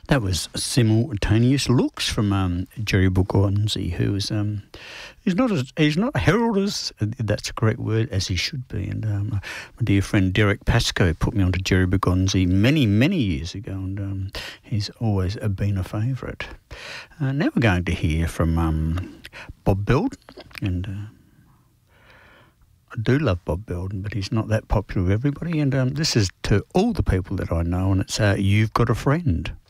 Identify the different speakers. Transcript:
Speaker 1: That was Simultaneous Looks from Jerry Bugonzi, who is he's not heralded as, that's a correct word, as he should be. And my dear friend Derek Pascoe put me onto Jerry Bugonzi many years ago, and he's always been a favourite. Now we're going to hear from Bob Belden, and I do love Bob Belden, but he's not that popular with everybody. And this is to all the people that I know, and it's You've Got a Friend.